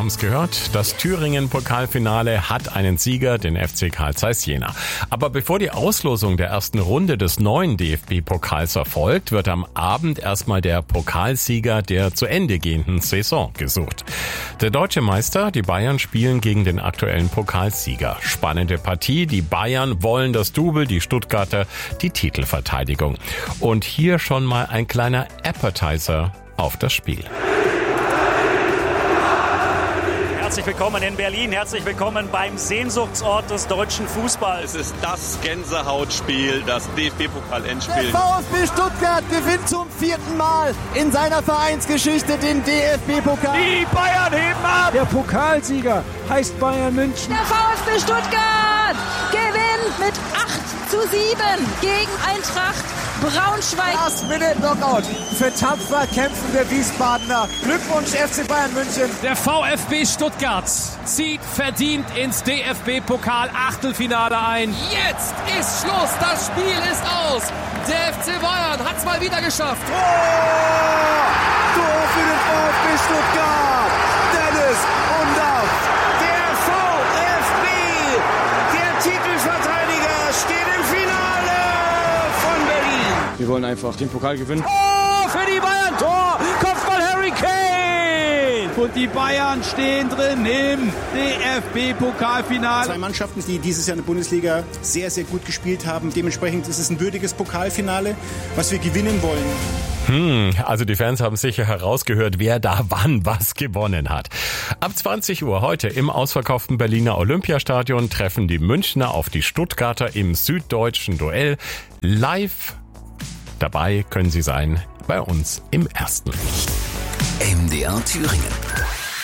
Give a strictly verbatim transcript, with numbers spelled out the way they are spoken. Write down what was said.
haben es gehört, das Thüringen-Pokalfinale hat einen Sieger, den F C Carl Zeiss Jena. Aber bevor die Auslosung der ersten Runde des neuen D F B-Pokals erfolgt, wird am Abend erstmal der Pokalsieger der zu Ende gehenden Saison gesucht. Der deutsche Meister, die Bayern, spielen gegen den aktuellen Pokalsieger. Spannende Partie, die Bayern wollen das Double, die Stuttgarter die Titelverteidigung. Und hier schon mal ein kleiner Appetizer auf das Spiel. Herzlich willkommen in Berlin, herzlich willkommen beim Sehnsuchtsort des deutschen Fußballs. Es ist das Gänsehautspiel, das D F B-Pokal-Endspiel. Der VfB Stuttgart gewinnt zum vierten Mal in seiner Vereinsgeschichte den D F B-Pokal. Die Bayern heben ab! Der Pokalsieger heißt Bayern München. Der VfB Stuttgart gewinnt mit acht zu sieben gegen Eintracht Braunschweig. Last-Minute-Knockout für tapfer kämpfende Wiesbadener. Glückwunsch F C Bayern München. Der VfB Stuttgart zieht verdient ins D F B-Pokal-Achtelfinale ein. Jetzt ist Schluss, das Spiel ist aus. Der F C Bayern hat es mal wieder geschafft. Tor! Tor für den VfB Stuttgart. Dennis Undaff. Der VfB, der Titelverteidiger, steht im Finale von Berlin. Wir wollen einfach den Pokal gewinnen. Oh, für die Bayern Tor! Kopfball Harry Kane! Und die Bayern stehen drin im D F B-Pokalfinale. Zwei Mannschaften, die dieses Jahr in der Bundesliga sehr, sehr gut gespielt haben. Dementsprechend ist es ein würdiges Pokalfinale, was wir gewinnen wollen. Hm, also die Fans haben sicher herausgehört, wer da wann was gewonnen hat. Ab zwanzig Uhr heute im ausverkauften Berliner Olympiastadion treffen die Münchner auf die Stuttgarter im süddeutschen Duell. Live dabei können sie sein bei uns im Ersten. M D R Thüringen.